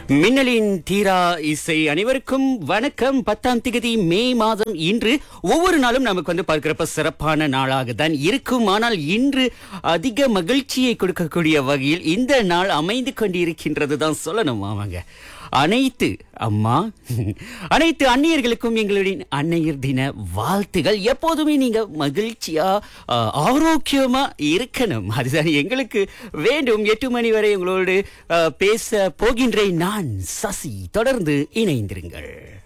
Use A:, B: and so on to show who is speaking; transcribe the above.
A: மின்னலின் தீரா இசை அனைவருக்கும் வணக்கம். 10ஆம் தேதி மே மாதம் இன்று ஒவ்வொரு நாளும் நமக்கு பார்க்கிறப்ப சிறப்பான நாளாக தான் இருக்கும். ஆனால் இன்று அதிக மகிழ்ச்சியை கொடுக்கக்கூடிய வகையில் இந்த நாள் அமைந்து கொண்டிருக்கின்றது தான் சொல்லணும். ஆமாங்க, அனைத்து அன்னையர்களுக்கும் எங்களுடைய அன்னையர் தின வாழ்த்துகள். எப்போதுமே நீங்க மகிழ்ச்சியா ஆரோக்கியமா இருக்கணும், அதுதான் எங்களுக்கு வேண்டும். 8 மணி வரை உங்களோடு பேச போகின்றேன் நான் சசி. தொடர்ந்து இணைந்திருங்கள்.